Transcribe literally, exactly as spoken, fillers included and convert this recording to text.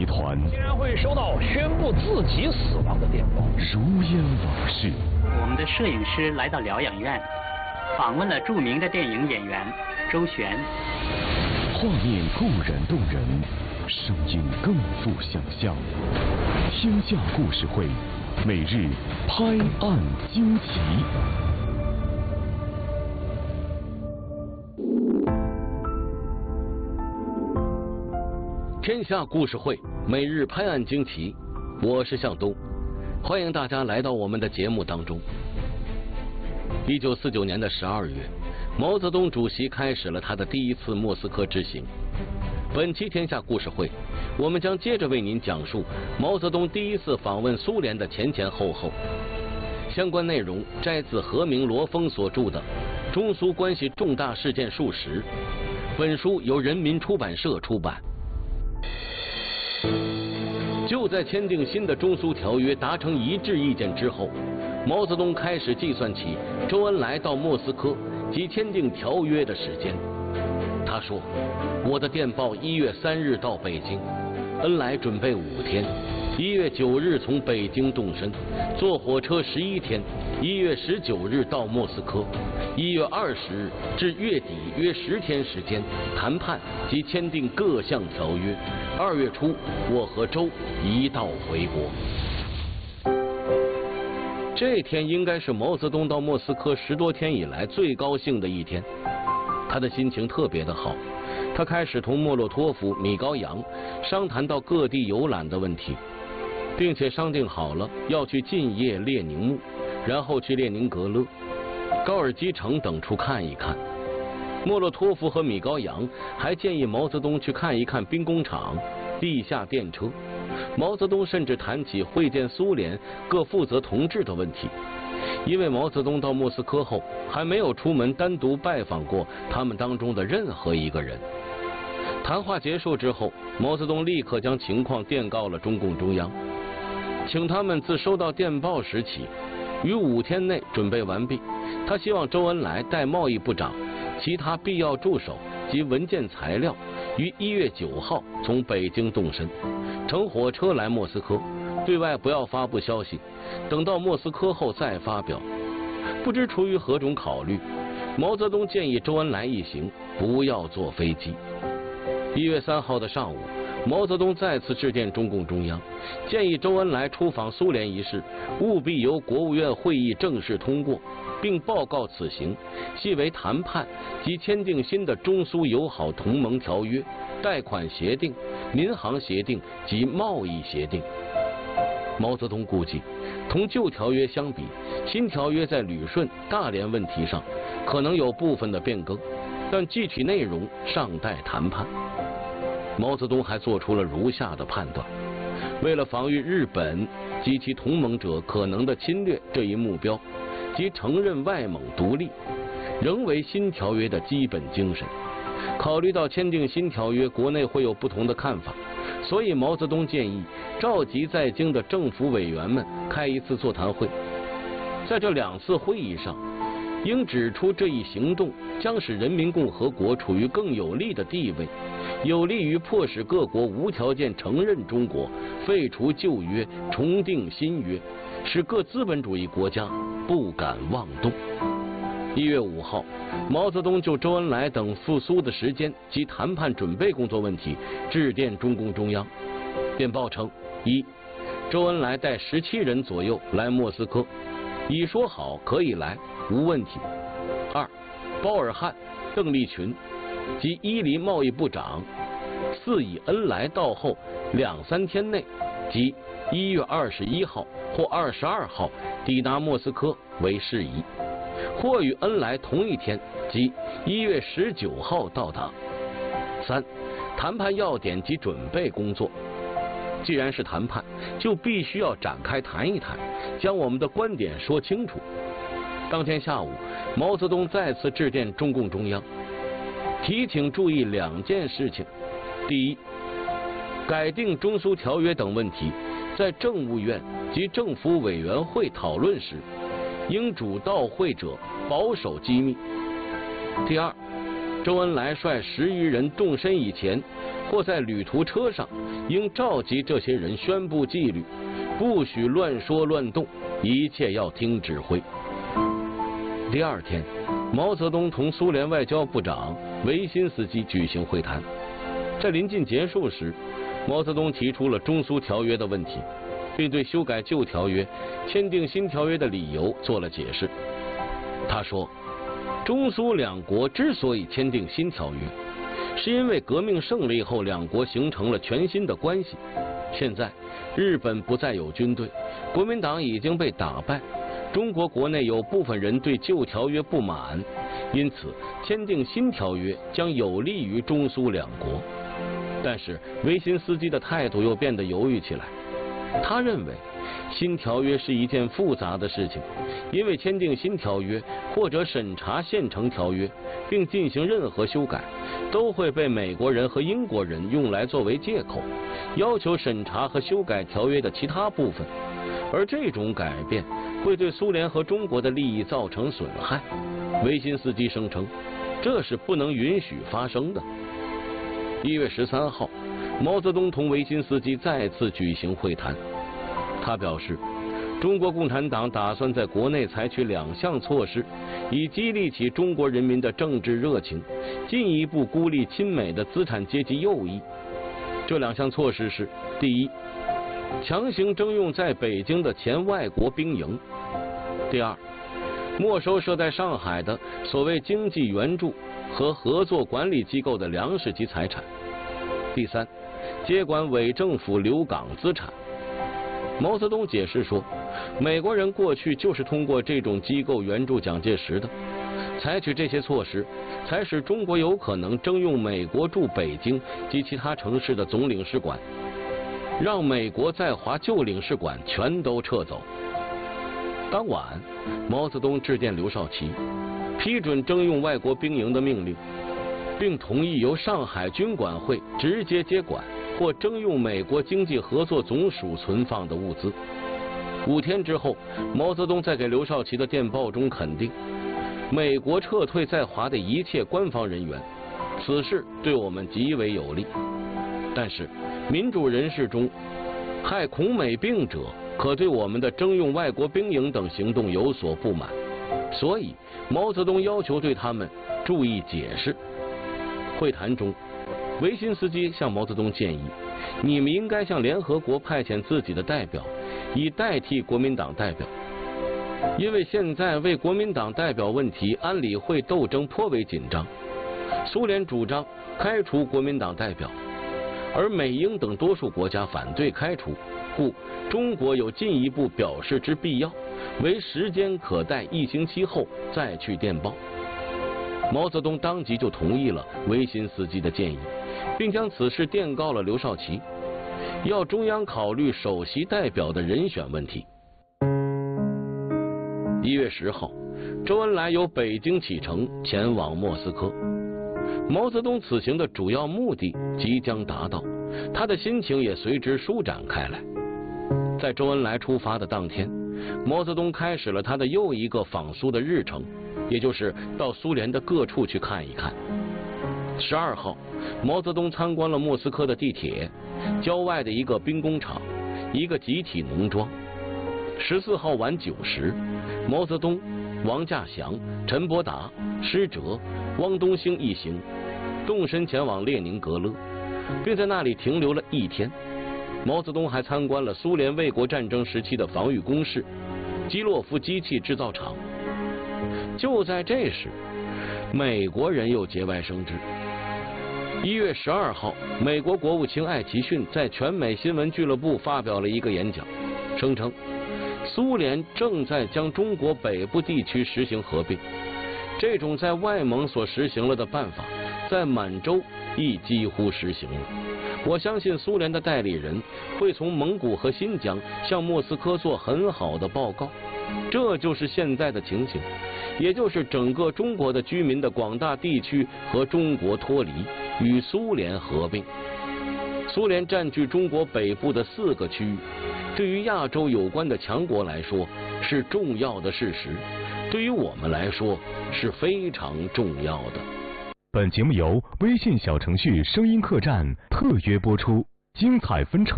团竟然会收到宣布自己死亡的电报， 如烟往事。 我们的摄影师来到疗养院，访问了著名的电影演员周璇。 画面固然动人，声音更富想象。天下故事会每日拍案惊奇。 天下故事会每日拍案惊奇，我是向东，欢迎大家来到我们的节目当中。一九四九年的十二月，毛泽东主席开始了他的第一次莫斯科之行。本期天下故事会，我们将接着为您讲述毛泽东第一次访问苏联的前前后后。相关内容摘自何明、罗峰所著的《中苏关系重大事件数十》，本书由人民出版社出版。就在签订新的中苏条约达成一致意见之后，毛泽东开始计算起周恩来到莫斯科及签订条约的时间。他说：“我的电报一月三日到北京，恩来准备五天，一月九日从北京动身，坐火车十一天，一月十九日到莫斯科，一月二十日至月底约十天时间谈判及签订各项条约。二月初，我和周一道回国。”这天应该是毛泽东到莫斯科十多天以来最高兴的一天，他的心情特别的好。他开始同莫洛托夫、米高扬商谈到各地游览的问题，并且商定好了要去近夜列宁墓，然后去列宁格勒、高尔基城等处看一看。莫洛托夫和米高扬还建议毛泽东去看一看兵工厂、地下电车。毛泽东甚至谈起会见苏联各负责同志的问题，因为毛泽东到莫斯科后还没有出门单独拜访过他们当中的任何一个人。谈话结束之后，毛泽东立刻将情况电告了中共中央，请他们自收到电报时起，于五天内准备完毕。他希望周恩来代贸易部长其他必要助手及文件材料，于一月九号从北京动身，乘火车来莫斯科，对外不要发布消息，等到莫斯科后再发表。不知出于何种考虑，毛泽东建议周恩来一行不要坐飞机。一月三号的上午，毛泽东再次致电中共中央，建议周恩来出访苏联一事务必由国务院会议正式通过，并报告此行系为谈判及签订新的中苏友好同盟条约、贷款协定、民航协定及贸易协定。毛泽东估计，同旧条约相比，新条约在旅顺、大连问题上可能有部分的变更，但具体内容尚待谈判。毛泽东还做出了如下的判断：为了防御日本及其同盟者可能的侵略这一目标，即承认外蒙独立，仍为新条约的基本精神。考虑到签订新条约国内会有不同的看法，所以毛泽东建议召集在京的政府委员们开一次座谈会。在这两次会议上，应指出这一行动将使人民共和国处于更有利的地位，有利于迫使各国无条件承认中国，废除旧约，重订新约，使各资本主义国家不敢妄动。一月五号，毛泽东就周恩来等赴苏的时间及谈判准备工作问题致电中共中央。电报称：一、周恩来带十七人左右来莫斯科，已说好可以来，无问题。二、包尔汉、邓丽群及伊犁贸易部长似以恩来到后两三天内，即一月二十一号或二十二号抵达莫斯科为适宜，或与恩来同一天，即一月十九号到达。三、谈判要点及准备工作。既然是谈判，就必须要展开谈一谈，将我们的观点说清楚。当天下午，毛泽东再次致电中共中央，提请注意两件事情：第一，改定中苏条约等问题，在政务院及政府委员会讨论时，应主到会者保守机密。第二，周恩来率十余人动身以前， 或在旅途车上，应召集这些人宣布纪律，不许乱说乱动，一切要听指挥。第二天，毛泽东同苏联外交部长维辛斯基举行会谈。在临近结束时，毛泽东提出了中苏条约的问题，并对修改旧条约、签订新条约的理由做了解释。他说，中苏两国之所以签订新条约，是因为革命胜利后两国形成了全新的关系。现在日本不再有军队，国民党已经被打败，中国国内有部分人对旧条约不满，因此签订新条约将有利于中苏两国。但是维辛斯基的态度又变得犹豫起来。他认为新条约是一件复杂的事情，因为签订新条约或者审查现成条约并进行任何修改，都会被美国人和英国人用来作为借口，要求审查和修改条约的其他部分，而这种改变会对苏联和中国的利益造成损害。维辛斯基声称，这是不能允许发生的。一月十三号，毛泽东同维辛斯基再次举行会谈。他表示，中国共产党打算在国内采取两项措施，以激励起中国人民的政治热情，进一步孤立亲美的资产阶级右翼。这两项措施是：第一，强行征用在北京的前外国兵营；第二，没收设在上海的所谓经济援助和合作管理机构的粮食及财产；第三，接管伪政府留港资产。毛泽东解释说，美国人过去就是通过这种机构援助蒋介石的，采取这些措施，才使中国有可能征用美国驻北京及其他城市的总领事馆，让美国在华旧领事馆全都撤走。当晚，毛泽东致电刘少奇，批准征用外国兵营的命令，并同意由上海军管会直接接管或征用美国经济合作总署存放的物资。五天之后，毛泽东在给刘少奇的电报中肯定，美国撤退在华的一切官方人员，此事对我们极为有利。但是，民主人士中害恐美病者，可对我们的征用外国兵营等行动有所不满，所以毛泽东要求对他们注意解释。会谈中，维辛斯基向毛泽东建议，你们应该向联合国派遣自己的代表，以代替国民党代表，因为现在为国民党代表问题安理会斗争颇为紧张，苏联主张开除国民党代表，而美英等多数国家反对开除，故中国有进一步表示之必要，为时间可待一星期后再去电报。毛泽东当即就同意了维辛斯基的建议，并将此事电告了刘少奇，要中央考虑首席代表的人选问题。一月十号，周恩来由北京启程前往莫斯科。毛泽东此行的主要目的即将达到，他的心情也随之舒展开来。在周恩来出发的当天，毛泽东开始了他的又一个访苏的日程，也就是到苏联的各处去看一看。十二号，毛泽东参观了莫斯科的地铁、郊外的一个兵工厂、一个集体农庄。十四号晚九时，毛泽东、王稼祥、陈伯达、施哲、汪东兴一行动身前往列宁格勒，并在那里停留了一天。毛泽东还参观了苏联卫国战争时期的防御工事、基洛夫机器制造厂。就在这时，美国人又节外生枝。一月十二号，美国国务卿艾奇逊在全美新闻俱乐部发表了一个演讲，声称苏联正在将中国北部地区实行合并，这种在外蒙所实行了的办法，在满洲亦几乎实行了。我相信苏联的代理人会从蒙古和新疆向莫斯科做很好的报告。这就是现在的情形，也就是整个中国的居民的广大地区和中国脱离，与苏联合并。苏联占据中国北部的四个区域，对于亚洲有关的强国来说是重要的事实，对于我们来说是非常重要的。 本节目由微信小程序声音客栈特约播出，精彩纷呈。